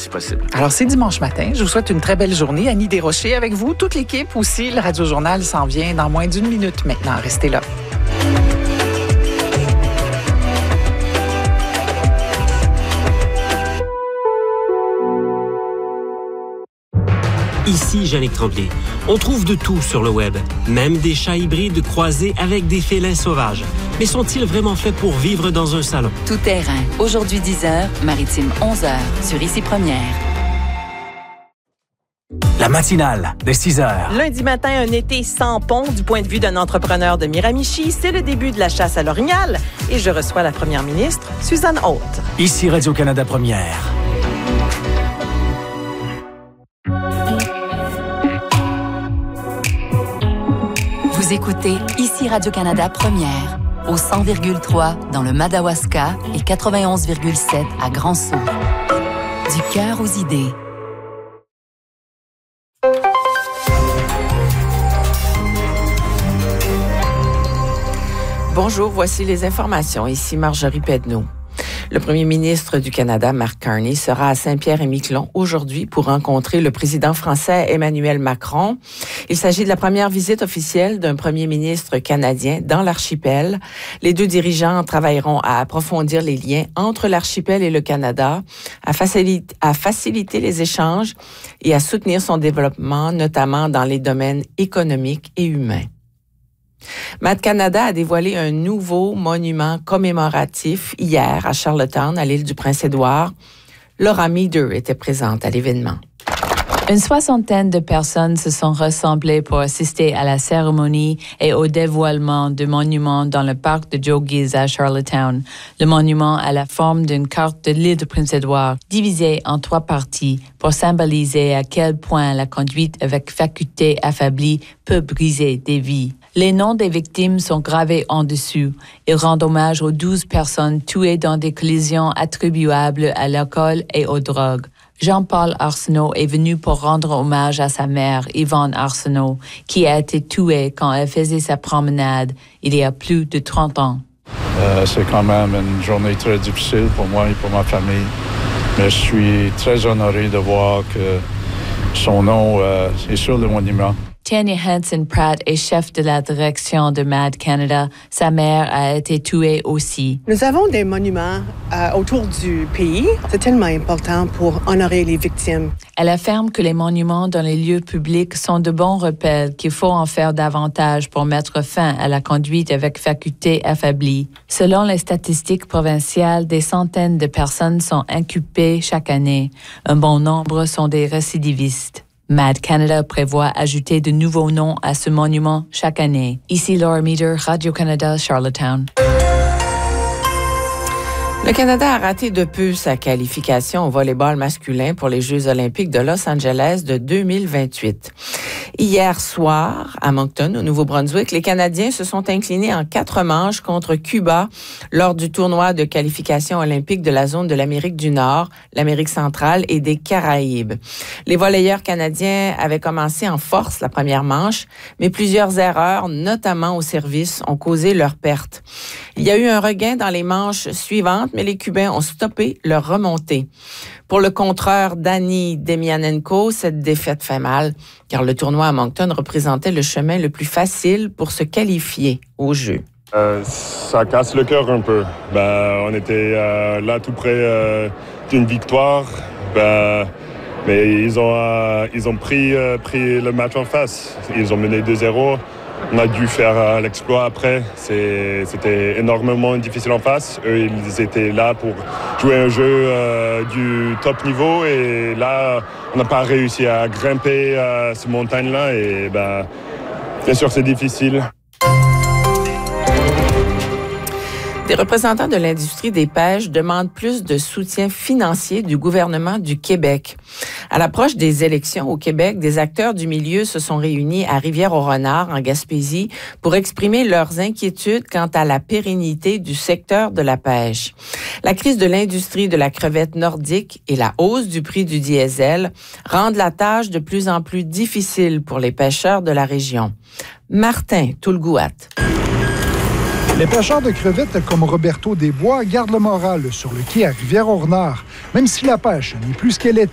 si possible. Alors, c'est dimanche matin. Je vous souhaite une très belle journée. Annie Desrochers avec vous, toute l'équipe aussi. Le Radio Journal s'en vient dans moins d'1 minute maintenant. Restez là. Ici Jannick Tremblay. On trouve de tout sur le web, même des chats hybrides croisés avec des félins sauvages. Mais sont-ils vraiment faits pour vivre dans un salon? Tout terrain. Aujourd'hui 10h, Maritime 11h, sur Ici Première. La matinale de 6h. Lundi matin, un été sans pont. Du point de vue d'un entrepreneur de Miramichi, c'est le début de la chasse à l'orignal. Et je reçois la première ministre, Suzanne Haute. Ici Radio-Canada Première. Vous écoutez Ici Radio-Canada Première, au 100,3 dans le Madawaska et 91,7 à Grand-Sault. Du cœur aux idées. Bonjour, voici les informations. Ici Marjorie Pedneau. Le premier ministre du Canada, Mark Carney, sera à Saint-Pierre-et-Miquelon aujourd'hui pour rencontrer le président français Emmanuel Macron. Il s'agit de la première visite officielle d'un premier ministre canadien dans l'archipel. Les deux dirigeants travailleront à approfondir les liens entre l'archipel et le Canada, à faciliter les échanges et à soutenir son développement, notamment dans les domaines économiques et humains. Mad Canada a dévoilé un nouveau monument commémoratif hier à Charlottetown, à l'île du Prince-Édouard. Laura Meader était présente à l'événement. Une soixantaine de personnes se sont rassemblées pour assister à la cérémonie et au dévoilement du monument dans le parc de Joe Giz à Charlottetown. Le monument a la forme d'une carte de l'île du Prince-Édouard, divisée en 3 parties pour symboliser à quel point la conduite avec faculté affaiblie peut briser des vies. Les noms des victimes sont gravés en dessous. Ils rendent hommage aux 12 personnes tuées dans des collisions attribuables à l'alcool et aux drogues. Jean-Paul Arsenault est venu pour rendre hommage à sa mère, Yvonne Arsenault, qui a été tuée quand elle faisait sa promenade il y a plus de 30 ans. C'est quand même une journée très difficile pour moi et pour ma famille. Mais je suis très honoré de voir que son nom est sur le monument. Tanya Hanson-Pratt est chef de la direction de Mad Canada. Sa mère a été tuée aussi. Nous avons des monuments autour du pays. C'est tellement important pour honorer les victimes. Elle affirme que les monuments dans les lieux publics sont de bons repères, qu'il faut en faire davantage pour mettre fin à la conduite avec faculté affaiblie. Selon les statistiques provinciales, des centaines de personnes sont inculpées chaque année. Un bon nombre sont des récidivistes. Mad Canada prévoit ajouter de nouveaux noms à ce monument chaque année. Ici Laura Meader, Radio-Canada, Charlottetown. Le Canada a raté de peu sa qualification au volleyball masculin pour les Jeux olympiques de Los Angeles de 2028. Hier soir, à Moncton, au Nouveau-Brunswick, les Canadiens se sont inclinés en 4 manches contre Cuba lors du tournoi de qualification olympique de la zone de l'Amérique du Nord, l'Amérique centrale et des Caraïbes. Les volleyeurs canadiens avaient commencé en force la première manche, mais plusieurs erreurs, notamment au service, ont causé leur perte. Il y a eu un regain dans les manches suivantes, mais les Cubains ont stoppé leur remontée. Pour le contreur Dani Demianenko, cette défaite fait mal, car le tournoi à Moncton représentait le chemin le plus facile pour se qualifier au jeu. Ça casse le cœur un peu. On était là tout près d'une victoire, mais ils ont pris le match en face. Ils ont mené 2-0. On a dû faire l'exploit après. C'était énormément difficile en face. Eux, ils étaient là pour jouer un jeu du top niveau. Et là, on n'a pas réussi à grimper cette montagne-là. Et bien sûr, c'est difficile. Des représentants de l'industrie des pêches demandent plus de soutien financier du gouvernement du Québec. À l'approche des élections au Québec, des acteurs du milieu se sont réunis à Rivière-au-Renard, en Gaspésie, pour exprimer leurs inquiétudes quant à la pérennité du secteur de la pêche. La crise de l'industrie de la crevette nordique et la hausse du prix du diesel rendent la tâche de plus en plus difficile pour les pêcheurs de la région. Martin Toulgouat. Les pêcheurs de crevettes comme Roberto Desbois gardent le moral sur le quai à Rivière-au-Renard, même si la pêche n'est plus ce qu'elle était